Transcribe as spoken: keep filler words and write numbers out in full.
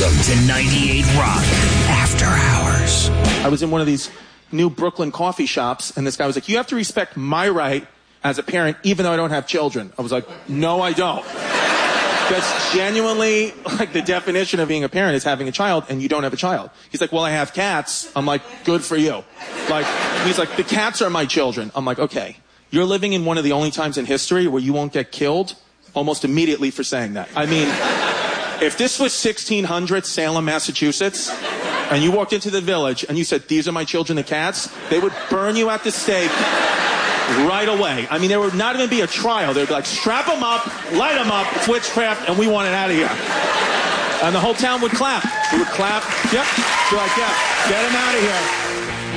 Welcome to ninety-eight Rock After Hours. I was in one of these new Brooklyn coffee shops, and this guy was like, you have to respect my right as a parent, even though I don't have children. I was like, no, I don't. That's genuinely, like, the definition of being a parent is having a child, and you don't have a child. He's like, well, I have cats. I'm like, good for you. Like, he's like, the cats are my children. I'm like, okay. You're living in one of the only times in history where you won't get killed almost immediately for saying that. I mean, if this was sixteen hundred Salem, Massachusetts, and you walked into the village and you said, these are my children, the cats, they would burn you at the stake right away. I mean, there would not even be a trial. They'd be like, strap them up, light them up, it's witchcraft, and we want it out of here. And the whole town would clap. We would clap. Yep. Be like, yeah, get him out of here.